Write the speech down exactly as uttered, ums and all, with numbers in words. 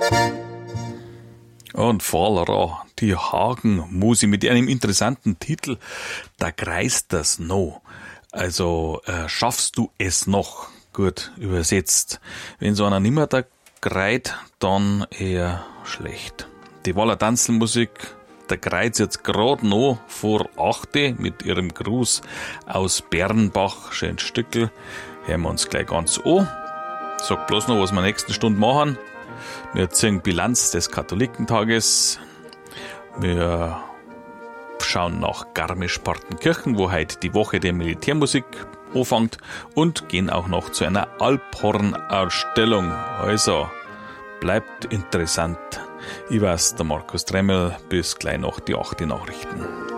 Und Fahler, die Hagen-Musi mit einem interessanten Titel, da kreist das noch. Also, äh, schaffst du es noch? Gut übersetzt. Wenn so einer nimmer da greit, dann eher schlecht. Die Waller Tanzelmusik, der kreist jetzt grad noch vor achte mit ihrem Gruß aus Bernbach, schön Stückel. Hören wir uns gleich ganz an. Sag bloß noch, was wir nächsten Stunde machen. Wir ziehen Bilanz des Katholikentages. Wir schauen nach Garmisch-Partenkirchen, wo heute die Woche der Militärmusik anfängt, und gehen auch noch zu einer Alphorn-Ausstellung. Also, bleibt interessant. Ich weiß, der Markus Tremmel, bis gleich nach die achte Nachrichten.